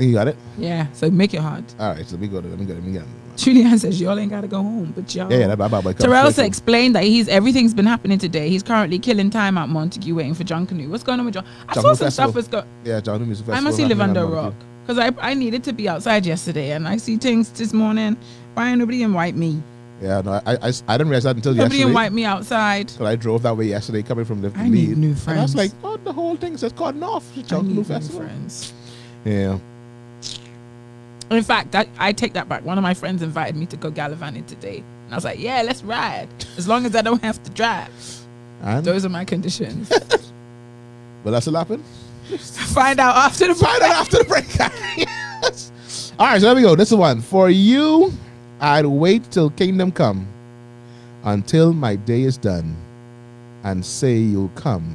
You got it? Yeah, so make it hard. All right, so let me get it. Julianne says y'all ain't gotta go home, but y'all. Yeah, that Terrell explained that everything's been happening today. He's currently killing time at Montague waiting for John Canoe. What's going on with John? I saw some stuff was going. Yeah, John Canoe Music Festival. I must live under a rock because I needed to be outside yesterday, and I see things this morning. Why nobody invite me? Yeah, no, I didn't realize that until nobody yesterday. Nobody invite me outside. Because I drove that way yesterday, coming from the I need new friends. And I was like, oh, the whole thing says cutting off. John Canoe Festival. Friends. Yeah. In fact, I take that back. One of my friends invited me to go gallivanting today. And I was like, yeah, let's ride. As long as I don't have to drive. And those are my conditions. But that's a happen. Find out after the break. Yes. All right, so there we go. This is one. For you, I'd wait till kingdom come until my day is done and say you'll come